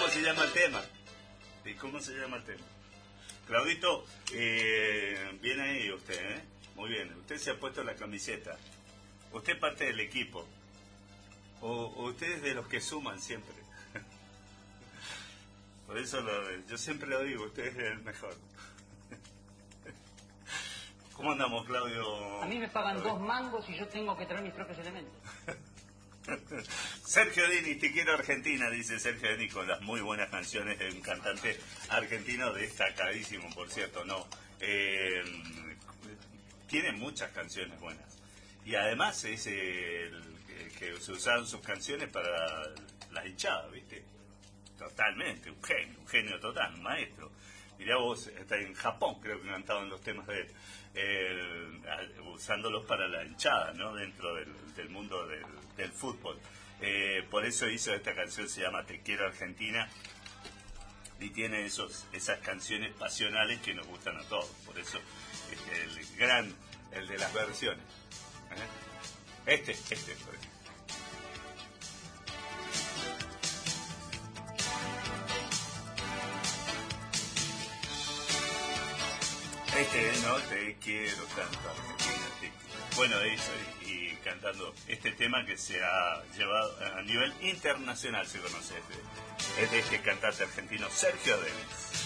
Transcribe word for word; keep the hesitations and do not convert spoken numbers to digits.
cómo se llama el tema? ¿Y cómo se llama el tema? Claudito, eh, viene ahí usted, ¿eh? Muy bien, usted se ha puesto la camiseta. Usted es parte del equipo. O, o usted es de los que suman siempre. Por eso lo, yo siempre lo digo, usted es el mejor. ¿Cómo andamos, Claudio? A mí me pagan dos mangos y yo tengo que traer mis propios elementos. Sergio Dini, te quiero Argentina, dice Sergio Dini, con las muy buenas canciones de un cantante argentino destacadísimo, por cierto, ¿no? Eh, tiene muchas canciones buenas. Y además es el, el que se usaron sus canciones para las hinchadas, ¿viste? Totalmente, un genio, un genio total, un maestro. Mirá vos, está en Japón creo que cantaban los temas de él, eh, usándolos para la hinchada, ¿no? Dentro del, del mundo del, del fútbol. Eh, por eso hizo esta canción, se llama Te quiero Argentina, y tiene esos esas canciones pasionales que nos gustan a todos. Por eso es el gran, el de las versiones. ¿Eh? Este, este, por ejemplo. Este, no, te quiero tanto Argentina, te quiero. Bueno, eso, y, y cantando este tema que se ha llevado a nivel internacional, se conoce, es de, es de este cantante argentino, Sergio Denis.